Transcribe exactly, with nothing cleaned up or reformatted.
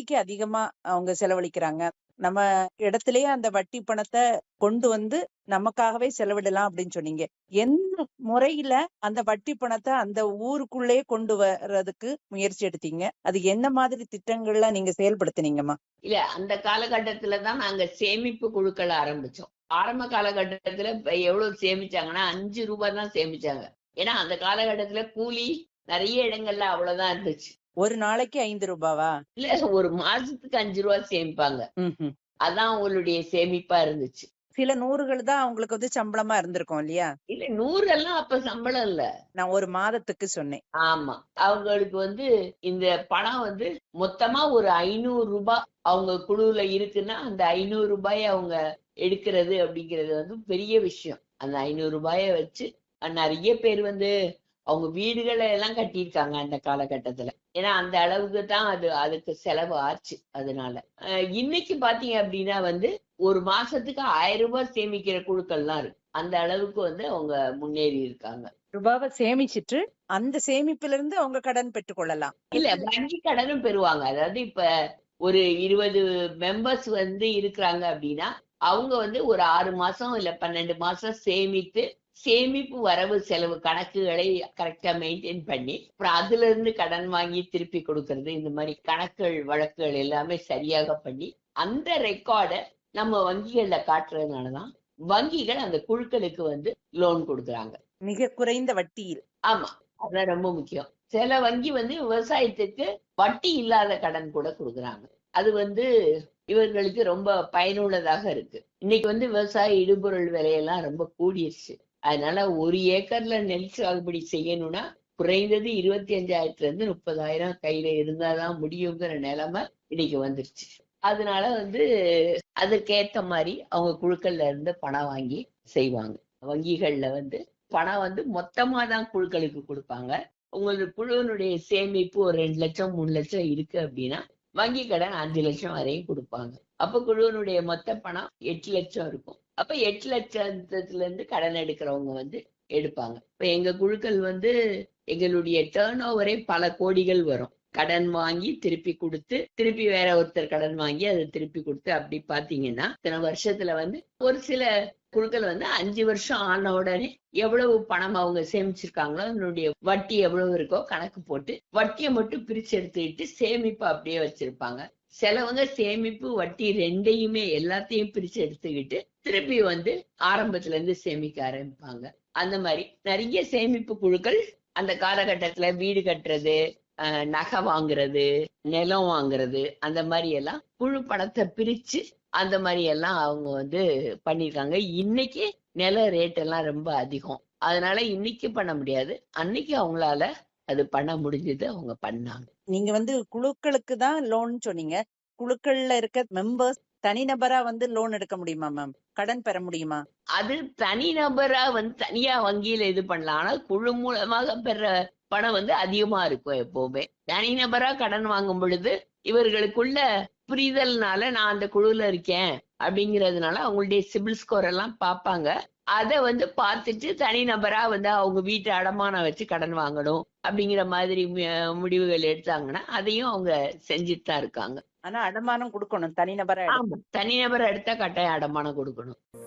வட்டிக்கு அதிகமா அவங்க செலவழிக்கிறாங்க. நம்ம இடத்திலேயே அந்த வட்டி பணத்தை கொண்டு வந்து நமக்காகவே செலவிடலாம் அப்படின்னு சொன்னீங்க. எந்த முறையில அந்த வட்டி பணத்தை அந்த ஊருக்குள்ளேயே கொண்டு வர்றதுக்கு முயற்சி எடுத்தீங்க? அது என்ன மாதிரி திட்டங்கள்ல நீங்க செயல்படுத்தினீங்கம்மா? இல்ல, அந்த காலகட்டத்துலதான் நாங்க சேமிப்பு குழுக்கள் ஆரம்பிச்சோம். ஆரம்ப காலகட்டத்துல எவ்வளவு சேமிச்சாங்கன்னா அஞ்சு ரூபாய் தான் சேமிச்சாங்க. ஏன்னா அந்த காலகட்டத்துல கூலி நிறைய இடங்கள்ல அவ்வளவுதான் இருந்துச்சு. ஒரு நாளைக்கு ஐந்து ரூபாவா? இல்ல, ஒரு மாசத்துக்கு அஞ்சு ரூபாய் சேமிப்பாங்க. அதான் அவங்களுடைய சேமிப்பா இருந்துச்சு. சில நூறுகள் தான் அவங்களுக்கு வந்து சம்பளமா இருந்திருக்கும் இல்லையா? இல்ல, நூறு எல்லாம் அப்ப சம்பளம் இல்ல. நான் ஒரு மாதத்துக்கு சொன்னேன். ஆமா, அவங்களுக்கு வந்து இந்த பணம் வந்து மொத்தமா ஒரு ஐநூறு ரூபாய் அவங்க குழுவுல இருக்குன்னா அந்த ஐநூறு ரூபாய் அவங்க எடுக்கிறது அப்படிங்கிறது வந்து பெரிய விஷயம். அந்த ஐநூறு ரூபாய வச்சு நிறைய பேர் வந்து அவங்க வீடுகளை எல்லாம் கட்டியிருக்காங்க அந்த காலகட்டத்துல. ஏன்னா அந்த அளவுக்கு தான் அது அதுக்கு செலவு ஆச்சு. அதனால இன்னைக்கு பாத்தீங்க அப்படின்னா வந்து ஒரு மாசத்துக்கு ஆயிரம் ரூபாய் சேமிக்கிற குழுக்கள்லாம் இருக்கு. அந்த அளவுக்கு வந்து அவங்க முன்னேறி இருக்காங்க. ரூபாவை சேமிச்சிட்டு அந்த சேமிப்புல இருந்து அவங்க கடன் பெற்றுக்கொள்ளலாம். இல்ல, வங்கி கடனும் பெறுவாங்க. அதாவது இப்ப ஒரு இருபது மெம்பர்ஸ் வந்து இருக்கிறாங்க அப்படின்னா அவங்க வந்து ஒரு ஆறு மாசம் இல்ல பன்னெண்டு மாசம் சேமித்து சேமிப்பு வரவு செலவு கணக்குகளை கரெக்டா மெயின்டைன் பண்ணி அப்புறம் அதுல இருந்து கடன் வாங்கி திருப்பி கொடுக்கறது, இந்த மாதிரி கணக்குகள் வழக்குகள் எல்லாமே சரியாக பண்ணி அந்த ரெக்கார்டை நம்ம வங்கிகள்ல காட்டுறதுனாலதான் வங்கிகள் அந்த குழுக்களுக்கு வந்து லோன் கொடுக்குறாங்க மிக குறைந்த வட்டியில். ஆமா, அதான் ரொம்ப முக்கியம். சில வங்கி வந்து விவசாயத்துக்கு வட்டி இல்லாத கடன் கூட கொடுக்குறாங்க. அது வந்து இவர்களுக்கு ரொம்ப பயனுள்ளதாக இருக்கு. இன்னைக்கு வந்து விவசாய இடுபொருள் விலையெல்லாம் ரொம்ப கூடிருச்சு. அதனால ஒரு ஏக்கர்ல நெல் சாகுபடி செய்யணும்னா குறைந்தது இருபத்தி அஞ்சாயிரத்துல இருந்து முப்பதாயிரம் கையில இருந்தாதான் முடியுங்கிற நிலைமை இன்னைக்கு வந்துருச்சு. அதனால வந்து அதுக்கேத்த மாதிரி அவங்க குழுக்கள்ல இருந்து பணம் வாங்கி செய்வாங்க. வங்கிகள்ல வந்து பணம் வந்து மொத்தமா தான் குழுக்களுக்கு கொடுப்பாங்க. உங்களுக்கு குழுவினுடைய சேமிப்பு ஒரு ரெண்டு லட்சம் மூணு லட்சம் இருக்கு அப்படின்னா வங்கி கடன் அஞ்சு லட்சம் வரையும் கொடுப்பாங்க. அப்ப குழுவினுடைய மொத்த பணம் எட்டு லட்சம் இருக்கும். அப்ப எட்டு லட்சத்துல இருந்து கடன் எடுக்கிறவங்க வந்து எடுப்பாங்க. இப்ப எங்க குழுக்கள் வந்து எங்களுடைய டேர்ன் ஓவரே பல கோடிகள் வரும். கடன் வாங்கி திருப்பி கொடுத்து திருப்பி வேற ஒருத்தர் கடன் வாங்கி அதை திருப்பி கொடுத்து அப்படி பாத்தீங்கன்னா இத்தனை வருஷத்துல வந்து ஒரு சில குழுக்கள் வந்து அஞ்சு வருஷம் ஆன உடனே எவ்வளவு பணம் அவங்க சேமிச்சிருக்காங்களோ அதனுடைய வட்டி எவ்வளவு இருக்கோ கணக்கு போட்டு வட்டியை மட்டும் பிரிச்சு எடுத்துக்கிட்டு சேமிப்பு அப்படியே வச்சிருப்பாங்க. சிலவங்க சேமிப்பு வட்டி ரெண்டையுமே எல்லாத்தையும் பிரிச்சு எடுத்துக்கிட்டு திருப்பி வந்து ஆரம்பத்துல இருந்து சேமிக்க ஆரம்பிப்பாங்க. அந்த மாதிரி நிறைய சேமிப்பு குழுக்கள் அந்த காலகட்டத்துல வீடு கட்டுறது, நகை வாங்குறது, நிலம் வாங்குறது, அந்த மாதிரி எல்லாம் குழு பணத்தை பிரிச்சு அந்த மாதிரி எல்லாம் அவங்க வந்து பண்ணிருக்காங்க. இன்னைக்கு நில ரேட் எல்லாம் ரொம்ப அதிகம். அதனால இன்னைக்கு பண்ண முடியாது, அன்னைக்கு அவங்களால அது பண்ண முடிஞ்சது, அவங்க பண்ணாங்க. நீங்க வந்து குழுக்களுக்கு தான் லோன் சொன்னீங்க. குழுக்கள்ல இருக்க மெம்பர்ஸ் தனிநபரா வந்து லோன் எடுக்க முடியுமா மேம்? கடன் பெற முடியுமா? அது தனிநபரா வந்து தனியா வங்கியில இது பண்ணலாம். ஆனா குழு மூலமாக பெற பணம் வந்து அதிகமா இருக்கும். எப்பவுமே தனிநபரா கடன் வாங்கும் பொழுது இவர்களுக்குள்ள புரிதல்னால நான் அந்த குழுல இருக்கேன் அப்படிங்கறதுனால அவங்களுடைய சிபில் ஸ்கோர் எல்லாம் பார்ப்பாங்க. அதை வந்து பார்த்துட்டு தனிநபரா வந்து அவங்க வீட்டை அடமானம் வச்சு கடன் வாங்கணும் அப்படிங்கிற மாதிரி முடிவுகள் எடுத்தாங்கன்னா அதையும் அவங்க செஞ்சுட்டு தான் இருக்காங்க. ஆனா அடமானம் கொடுக்கணும் தனிநபரா. ஆமா, தனிநபரை எடுத்தா கட்டாயம் அடமானம் கொடுக்கணும்.